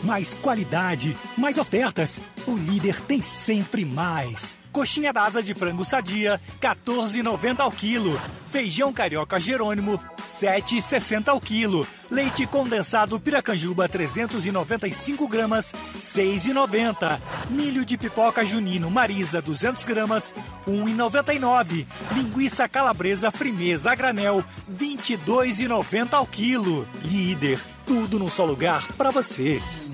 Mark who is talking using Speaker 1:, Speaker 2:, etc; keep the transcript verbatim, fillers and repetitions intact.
Speaker 1: mais qualidade, mais ofertas. O Líder tem sempre mais. Coxinha da asa de frango sadia, quatorze reais e noventa centavos ao quilo. Feijão carioca Jerônimo, sete reais e sessenta centavos ao quilo. Leite condensado Piracanjuba, trezentos e noventa e cinco gramas, seis reais e noventa centavos. Milho de pipoca Junino Marisa, duzentas gramas, um real e noventa e nove centavos. Linguiça calabresa Frimeza a granel, vinte e dois reais e noventa centavos ao quilo. Líder, tudo num só lugar para você.